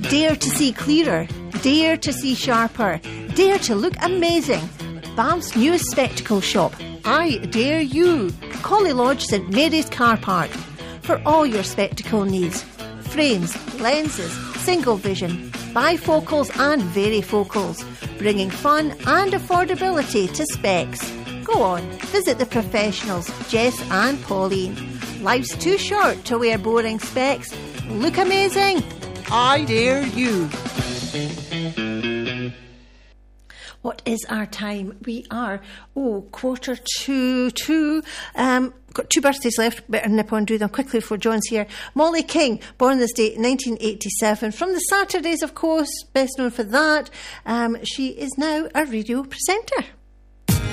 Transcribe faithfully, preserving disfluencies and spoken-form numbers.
Dare to see clearer. Dare to see sharper. Dare to look amazing. Banff's newest spectacle shop. I dare you. Collie Lodge, St Mary's Car Park. For all your spectacle needs. Frames, lenses, single vision, bifocals and varifocals. Bringing fun and affordability to specs. Go on, visit the professionals, Jess and Pauline. Life's too short to wear boring specs. Look amazing. I dare you. What is our time? We are, oh, quarter to two. Um, got two birthdays left. Better nip on and do them quickly before John's here. Molly King, born this date, nineteen eighty-seven. From the Saturdays, of course, best known for that. Um, she is now a radio presenter.